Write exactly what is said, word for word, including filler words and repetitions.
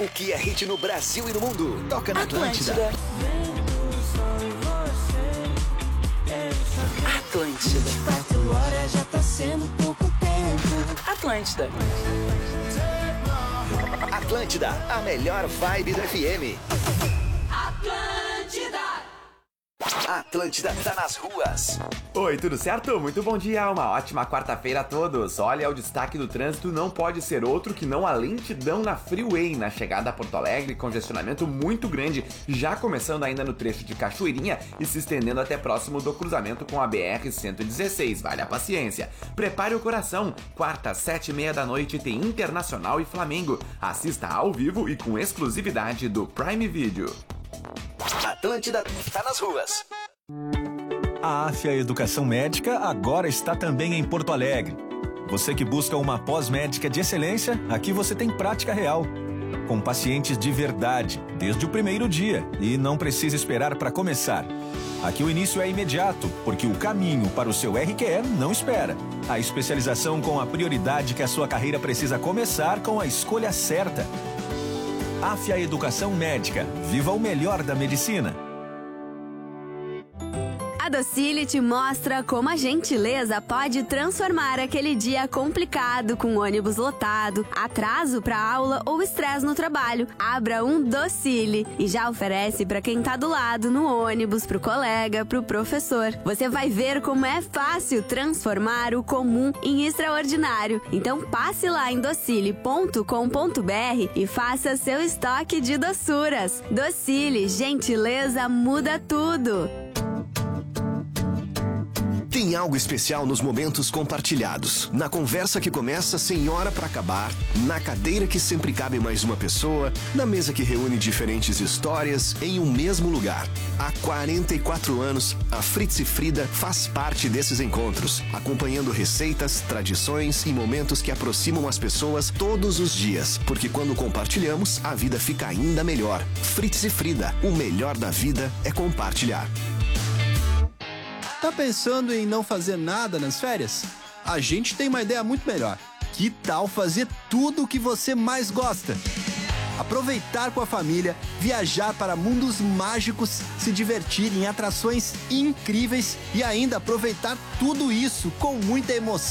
O que é hit no Brasil e no mundo, toca na Atlântida. Atlântida. Atlântida. vinte e quatro horas já tá sendo pouco tempo. Atlântida. Atlântida, a melhor vibe do F M. Atlântida. Atlântida tá nas ruas. Oi, tudo certo? Muito bom dia, uma ótima quarta-feira a todos. Olha, o destaque do trânsito não pode ser outro que não a lentidão na Freeway, na chegada a Porto Alegre, congestionamento muito grande, já começando ainda no trecho de Cachoeirinha e se estendendo até próximo do cruzamento com a B R cento e dezesseis, vale a paciência. Prepare o coração, quarta, sete e meia da noite tem Internacional e Flamengo. Assista ao vivo e com exclusividade do Prime Video. Atlântida tá nas ruas. A Afia Educação Médica agora está também em Porto Alegre. Você que busca uma pós-médica de excelência, aqui você tem prática real. Com pacientes de verdade, desde o primeiro dia, e não precisa esperar para começar. Aqui o início é imediato, porque o caminho para o seu R Q E não espera. A especialização com a prioridade que a sua carreira precisa começar com a escolha certa. Afia Educação Médica. Viva o melhor da medicina. A Docile te mostra como a gentileza pode transformar aquele dia complicado com ônibus lotado, atraso para aula ou estresse no trabalho. Abra um Docile e já oferece para quem tá do lado no ônibus, pro colega, pro professor. Você vai ver como é fácil transformar o comum em extraordinário. Então passe lá em docile ponto com ponto br e faça seu estoque de doçuras. Docile, gentileza muda tudo. Tem algo especial nos momentos compartilhados. Na conversa que começa sem hora pra acabar, na cadeira que sempre cabe mais uma pessoa, na mesa que reúne diferentes histórias em um mesmo lugar. Há quarenta e quatro anos, a Fritz e Frida faz parte desses encontros, acompanhando receitas, tradições e momentos que aproximam as pessoas todos os dias. Porque quando compartilhamos, a vida fica ainda melhor. Fritz e Frida, o melhor da vida é compartilhar. Tá pensando em não fazer nada nas férias? A gente tem uma ideia muito melhor. Que tal fazer tudo o que você mais gosta? Aproveitar com a família, viajar para mundos mágicos, se divertir em atrações incríveis e ainda aproveitar tudo isso com muita emoção.